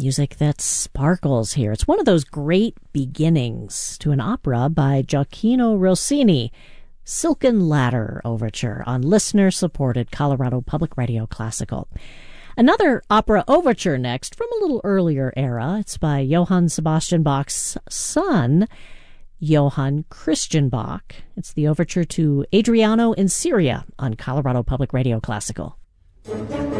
Music that sparkles here. It's one of those great beginnings to an opera by Gioacchino Rossini, Silken Ladder Overture on listener-supported Colorado Public Radio Classical. Another opera overture next from a little earlier era. It's by Johann Sebastian Bach's son, Johann Christian Bach. It's the overture to Adriano in Syria on Colorado Public Radio Classical.